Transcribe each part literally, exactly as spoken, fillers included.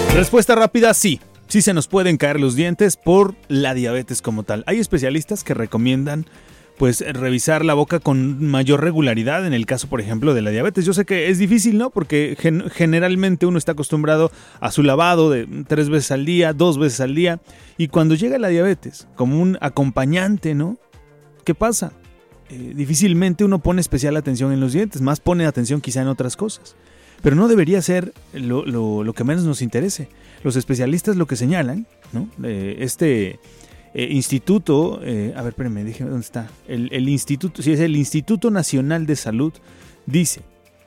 Respuesta rápida, sí. Sí se nos pueden caer los dientes por la diabetes como tal. Hay especialistas que recomiendan pues revisar la boca con mayor regularidad en el caso, por ejemplo, de la diabetes. Yo sé que es difícil, ¿no? Porque gen- generalmente uno está acostumbrado a su lavado de tres veces al día, dos veces al día. Y cuando llega la diabetes, como un acompañante, ¿no? ¿Qué pasa? Eh, difícilmente uno pone especial atención en los dientes, más pone atención quizá en otras cosas. Pero no debería ser lo, lo, lo que menos nos interese. Los especialistas lo que señalan, ¿no? Eh, este... Eh, instituto, eh, a ver, espérenme, dije, ¿dónde está? El, el instituto, sí, es el Instituto Nacional de Salud, dice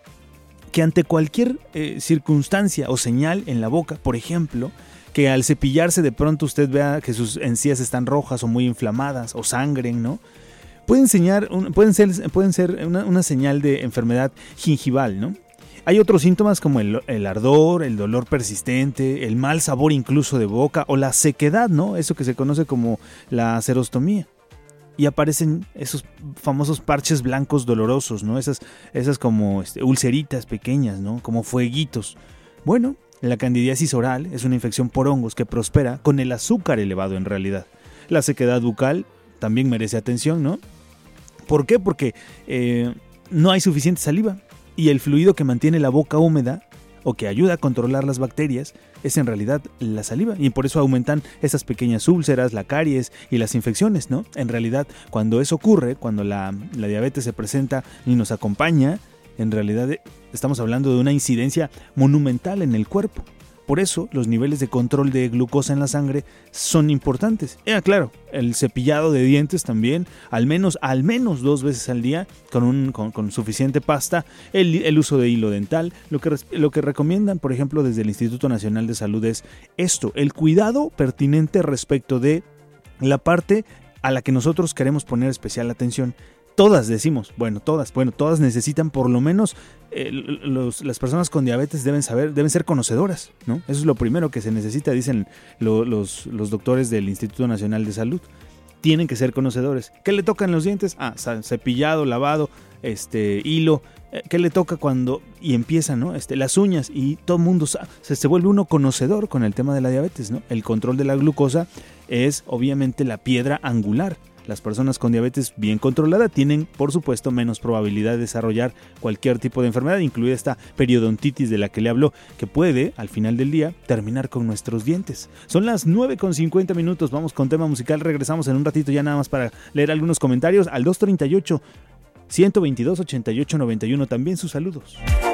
que ante cualquier eh, circunstancia o señal en la boca, por ejemplo, que al cepillarse de pronto usted vea que sus encías están rojas o muy inflamadas o sangren, ¿no? Pueden, enseñar, un, pueden ser, pueden ser una, una señal de enfermedad gingival, ¿no? Hay otros síntomas como el, el ardor, el dolor persistente, el mal sabor incluso de boca o la sequedad, ¿no? Eso que se conoce como la xerostomía. Y aparecen esos famosos parches blancos dolorosos, ¿no? Esas, esas como este, ulceritas pequeñas, ¿no? Como fueguitos. Bueno, la candidiasis oral es una infección por hongos que prospera con el azúcar elevado en realidad. La sequedad bucal también merece atención, ¿no? ¿Por qué? Porque eh, no hay suficiente saliva. Y el fluido que mantiene la boca húmeda o que ayuda a controlar las bacterias es en realidad la saliva. Y por eso aumentan esas pequeñas úlceras, la caries y las infecciones, ¿no? En realidad, cuando eso ocurre, cuando la, la diabetes se presenta y nos acompaña, en realidad estamos hablando de una incidencia monumental en el cuerpo. Por eso, los niveles de control de glucosa en la sangre son importantes. Eh, claro, el cepillado de dientes también, al menos, al menos dos veces al día, con, un, con, con suficiente pasta, el, el uso de hilo dental. Lo que, lo que recomiendan, por ejemplo, desde el Instituto Nacional de Salud es esto, el cuidado pertinente respecto de la parte a la que nosotros queremos poner especial atención. Todas decimos, bueno, todas, bueno, todas necesitan por lo menos, eh, los, las personas con diabetes deben saber, deben ser conocedoras, ¿no? Eso es lo primero que se necesita, dicen lo, los, los doctores del Instituto Nacional de Salud. Tienen que ser conocedores. ¿Qué le tocan los dientes? Ah, cepillado, lavado, este, hilo. ¿Qué le toca cuando y empiezan, ¿no? Este, las uñas y todo el mundo se, se vuelve uno conocedor con el tema de la diabetes, ¿no? El control de la glucosa es obviamente la piedra angular. Las personas con diabetes bien controlada tienen, por supuesto, menos probabilidad de desarrollar cualquier tipo de enfermedad, incluida esta periodontitis de la que le habló, que puede, al final del día, terminar con nuestros dientes. Son las nueve con cincuenta minutos, vamos con tema musical, regresamos en un ratito ya nada más para leer algunos comentarios al dos treinta y ocho, ciento veintidós, ochenta y ocho noventa y uno, también sus saludos.